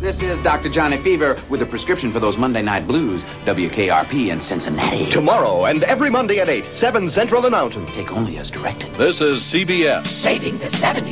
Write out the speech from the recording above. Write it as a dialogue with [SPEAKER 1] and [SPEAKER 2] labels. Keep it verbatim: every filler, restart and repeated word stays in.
[SPEAKER 1] this is Doctor Johnny Fever with a prescription for those Monday night blues. W K R P in Cincinnati.
[SPEAKER 2] Tomorrow and every Monday at eight, seven Central and Mountain.
[SPEAKER 1] Take only as directed.
[SPEAKER 3] This is C B S.
[SPEAKER 4] Saving the seventies.